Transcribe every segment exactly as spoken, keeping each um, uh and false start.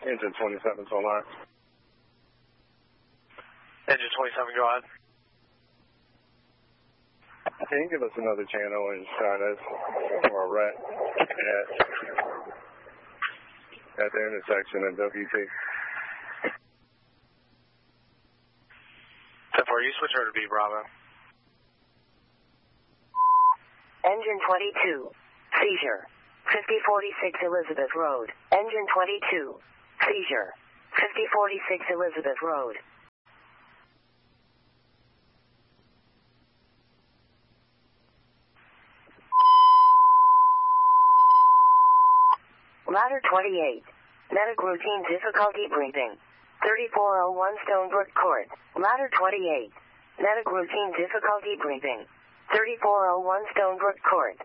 Engine twenty-seven's online. Engine twenty-seven, go ahead. Can you give us another channel and shine us where we're at, at, at the intersection of W T? ten four, you switch over to B Bravo. Engine twenty-two, seizure, fifty forty-six Elizabeth Road. Engine twenty-two, seizure, fifty forty-six Elizabeth Road. Ladder twenty-eight, medic routine difficulty breathing, thirty-four oh one Stonebrook Court. Ladder twenty-eight, medic routine difficulty breathing, thirty-four oh one Stonebrook Court.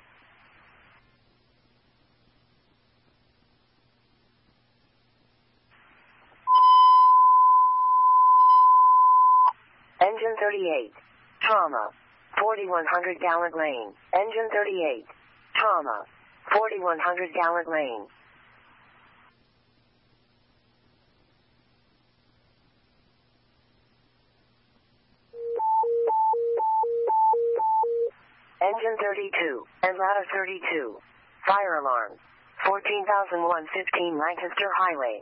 Engine thirty-eight, trauma, forty-one hundred Gallant Lane. Engine thirty-eight, trauma, forty-one hundred Gallant Lane. Engine thirty-two, and ladder thirty-two. Fire alarm. fourteen thousand one hundred fifteen Lancaster Highway.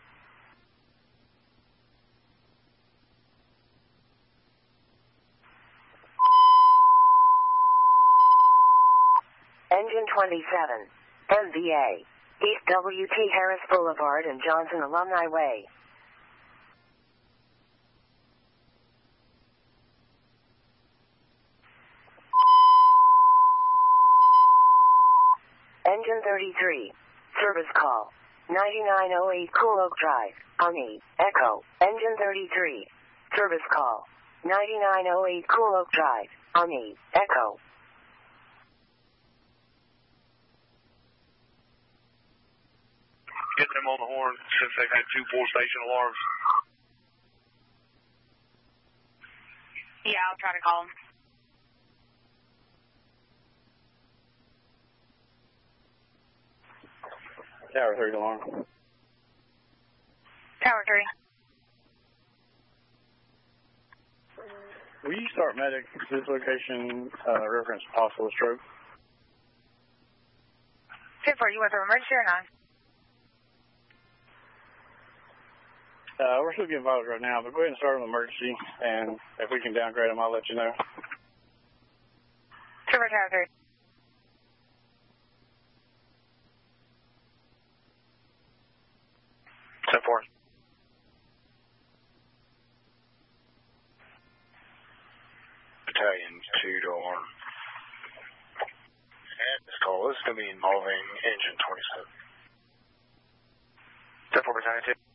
Engine twenty-seven, M V A. East W T Harris Boulevard and Johnson Alumni Way. Engine thirty-three, service call, ninety-nine oh eight Cool Oak Drive, Ami, Echo. Engine thirty-three, service call, ninety-nine oh eight Cool Oak Drive, Ami, Echo. Get them on the horn since they've had two four-station alarms. Yeah, I'll try to call them. Tower three alarm. Tower three. Will you start medic at this location, uh, reference possible stroke? ten four, you want the emergency or not? Uh, we're still getting vitals right now, but go ahead and start an emergency, and if we can downgrade them, I'll let you know. ten four, Tower three. ten four. Battalion two to alarm. And this call is going to be involving engine twenty-seven. ten four, Battalion two.